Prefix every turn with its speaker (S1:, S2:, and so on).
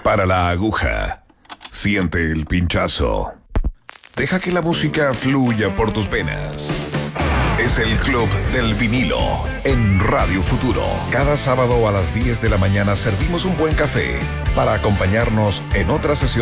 S1: Prepara la aguja. Siente el pinchazo. Deja que la música fluya por tus venas. Es el Club del Vinilo en Radio Futuro. Cada sábado a las 10 de la mañana servimos un buen café para acompañarnos en otra sesión